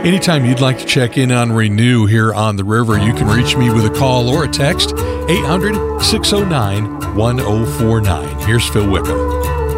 Anytime you'd like to check in on Renew here on the river, you can reach me with a call or a text, 800-609-1049. Here's Phil Wickham.